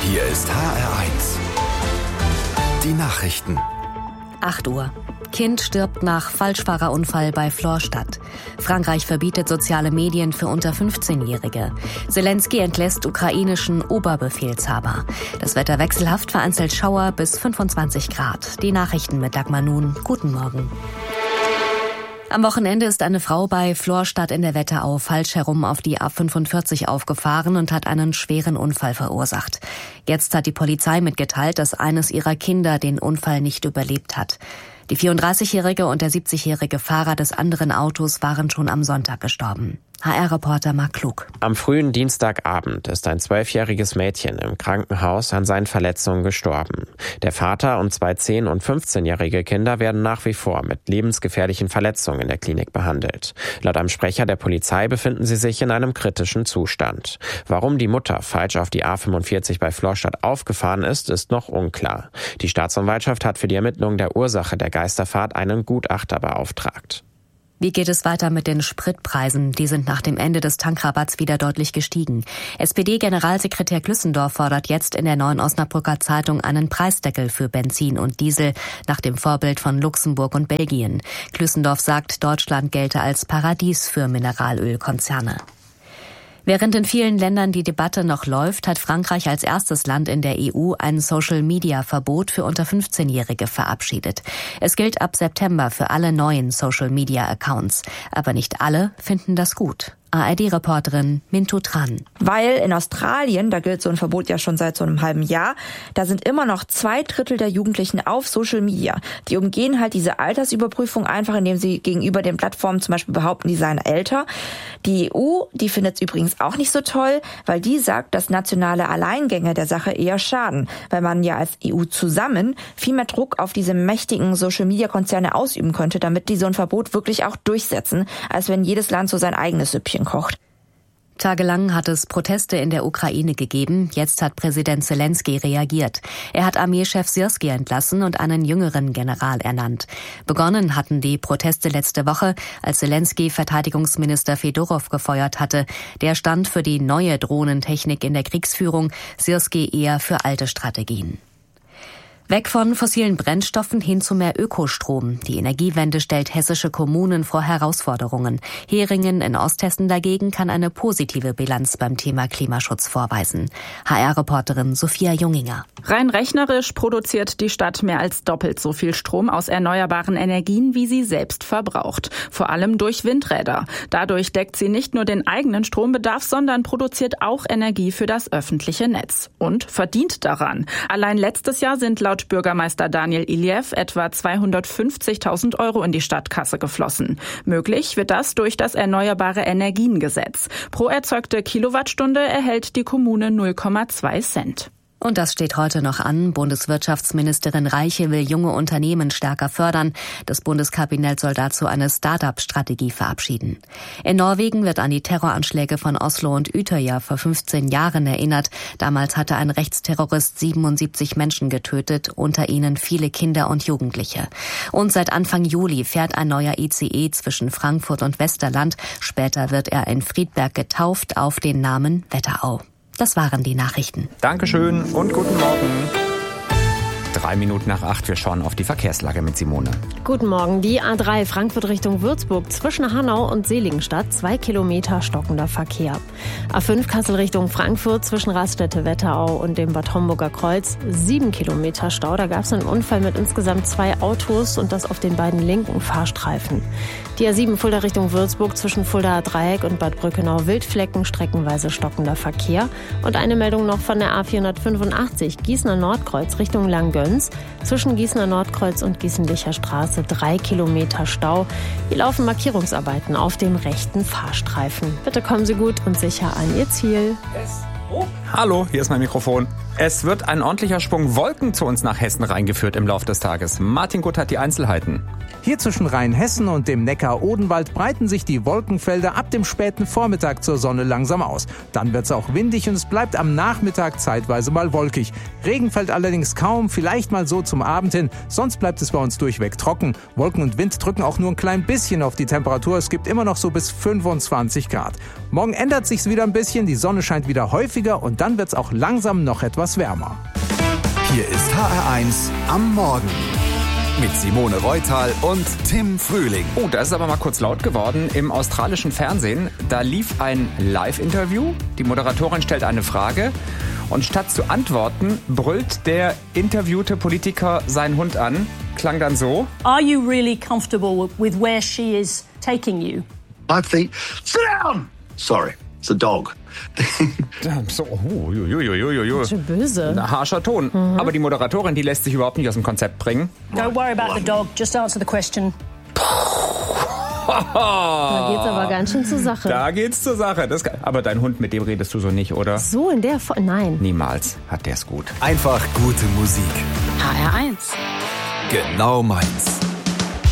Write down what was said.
Hier ist HR1. Die Nachrichten. 8 Uhr. Kind stirbt nach Falschfahrerunfall bei Florstadt. Frankreich verbietet soziale Medien für unter 15-Jährige. Zelensky entlässt ukrainischen Oberbefehlshaber. Das Wetter wechselhaft, vereinzelt Schauer bis 25 Grad. Die Nachrichten mit Dagmar Nun. Guten Morgen. Am Wochenende ist eine Frau bei Florstadt in der Wetterau falsch herum auf die A45 aufgefahren und hat einen schweren Unfall verursacht. Jetzt hat die Polizei mitgeteilt, dass eines ihrer Kinder den Unfall nicht überlebt hat. Die 34-jährige und der 70-jährige Fahrer des anderen Autos waren schon am Sonntag gestorben. HR-Reporter Marc Klug. Am frühen Dienstagabend ist ein 12-jähriges Mädchen im Krankenhaus an seinen Verletzungen gestorben. Der Vater und 2 10- und 15-jährige Kinder werden nach wie vor mit lebensgefährlichen Verletzungen in der Klinik behandelt. Laut einem Sprecher der Polizei befinden sie sich in einem kritischen Zustand. Warum die Mutter falsch auf die A45 bei Florstadt aufgefahren ist, ist noch unklar. Die Staatsanwaltschaft hat für die Ermittlung der Ursache der Geisterfahrt einen Gutachter beauftragt. Wie geht es weiter mit den Spritpreisen? Die sind nach dem Ende des Tankrabatts wieder deutlich gestiegen. SPD-Generalsekretär Glüssendorf fordert jetzt in der Neuen Osnabrücker Zeitung einen Preisdeckel für Benzin und Diesel nach dem Vorbild von Luxemburg und Belgien. Glüssendorf sagt, Deutschland gelte als Paradies für Mineralölkonzerne. Während in vielen Ländern die Debatte noch läuft, hat Frankreich als erstes Land in der EU ein Social-Media-Verbot für unter 15-Jährige verabschiedet. Es gilt ab September für alle neuen Social-Media-Accounts. Aber nicht alle finden das gut. ARD-Reporterin Mintu Tran. Weil in Australien, da gilt so ein Verbot ja schon seit so einem halben Jahr, da sind immer noch 2/3 der Jugendlichen auf Social Media. Die umgehen halt diese Altersüberprüfung einfach, indem sie gegenüber den Plattformen zum Beispiel behaupten, die seien älter. Die EU, die findet es übrigens auch nicht so toll, weil die sagt, dass nationale Alleingänge der Sache eher schaden, weil man ja als EU zusammen viel mehr Druck auf diese mächtigen Social-Media-Konzerne ausüben könnte, damit die so ein Verbot wirklich auch durchsetzen, als wenn jedes Land so sein eigenes Süppchen kocht. Tagelang hat es Proteste in der Ukraine gegeben. Jetzt hat Präsident Zelensky reagiert. Er hat Armeechef Syrski entlassen und einen jüngeren General ernannt. Begonnen hatten die Proteste letzte Woche, als Zelensky Verteidigungsminister Fedorow gefeuert hatte. Der stand für die neue Drohnentechnik in der Kriegsführung, Syrski eher für alte Strategien. Weg von fossilen Brennstoffen hin zu mehr Ökostrom. Die Energiewende stellt hessische Kommunen vor Herausforderungen. Heringen in Osthessen dagegen kann eine positive Bilanz beim Thema Klimaschutz vorweisen. HR-Reporterin Sophia Junginger. Rein rechnerisch produziert die Stadt mehr als doppelt so viel Strom aus erneuerbaren Energien, wie sie selbst verbraucht. Vor allem durch Windräder. Dadurch deckt sie nicht nur den eigenen Strombedarf, sondern produziert auch Energie für das öffentliche Netz. Und verdient daran. Allein letztes Jahr sind laut Bürgermeister Daniel Iljev etwa 250.000 € in die Stadtkasse geflossen. Möglich wird das durch das Erneuerbare Energiengesetz. Pro erzeugte Kilowattstunde erhält die Kommune 0,2 Cent. Und das steht heute noch an. Bundeswirtschaftsministerin Reiche will junge Unternehmen stärker fördern. Das Bundeskabinett soll dazu eine Start-up-Strategie verabschieden. In Norwegen wird an die Terroranschläge von Oslo und Utøya vor 15 Jahren erinnert. Damals hatte ein Rechtsterrorist 77 Menschen getötet, unter ihnen viele Kinder und Jugendliche. Und seit Anfang Juli fährt ein neuer ICE zwischen Frankfurt und Westerland. Später wird er in Friedberg getauft auf den Namen Wetterau. Das waren die Nachrichten. Dankeschön und guten Morgen. 3 Minuten nach 8, wir schauen auf die Verkehrslage mit Simone. Guten Morgen. Die A3 Frankfurt Richtung Würzburg zwischen Hanau und Seligenstadt 2 Kilometer stockender Verkehr. A5 Kassel Richtung Frankfurt zwischen Raststätte-Wetterau und dem Bad Homburger Kreuz 7 Kilometer Stau. Da gab es einen Unfall mit insgesamt 2 Autos und das auf den beiden linken Fahrstreifen. Die A7 Fulda Richtung Würzburg zwischen Fuldaer Dreieck und Bad Brückenau-Wildflecken streckenweise stockender Verkehr. Und eine Meldung noch von der A485 Gießener Nordkreuz Richtung Langgöns. Zwischen Gießener Nordkreuz und Gießenlicher Straße 3 Kilometer Stau. Hier laufen Markierungsarbeiten auf dem rechten Fahrstreifen. Bitte kommen Sie gut und sicher an Ihr Ziel. Hallo, hier ist mein Mikrofon. Es wird ein ordentlicher Schwung Wolken zu uns nach Hessen reingeführt im Laufe des Tages. Martin Gutt hat die Einzelheiten. Hier zwischen Rheinhessen und dem Neckar-Odenwald breiten sich die Wolkenfelder ab dem späten Vormittag zur Sonne langsam aus. Dann wird es auch windig und es bleibt am Nachmittag zeitweise mal wolkig. Regen fällt allerdings kaum, vielleicht mal so zum Abend hin. Sonst bleibt es bei uns durchweg trocken. Wolken und Wind drücken auch nur ein klein bisschen auf die Temperatur. Es gibt immer noch so bis 25 Grad. Morgen ändert sich's wieder ein bisschen, die Sonne scheint wieder häufiger und dann wird es auch langsam noch etwas etwas wärmer. Hier ist HR1 am Morgen mit Simone Reutal und Tim Frühling. Oh, da ist es aber mal kurz laut geworden. Im australischen Fernsehen, da lief ein Live-Interview. Die Moderatorin stellt eine Frage und statt zu antworten, brüllt der interviewte Politiker seinen Hund an. Klang dann so. Are you really comfortable with where she is taking you? I think, sit down! Sorry, it's a dog. So, Schon böse. ein harscher Ton. Aber die Moderatorin, die lässt sich überhaupt nicht aus dem Konzept bringen. Don't worry about the dog, just answer the question. Da geht's aber ganz schön zur Sache. Da geht's zur Sache. Aber dein Hund, mit dem redest du so nicht, oder? So in der Form? Nein. Niemals. Hat der's gut. Einfach gute Musik. HR1. Genau meins.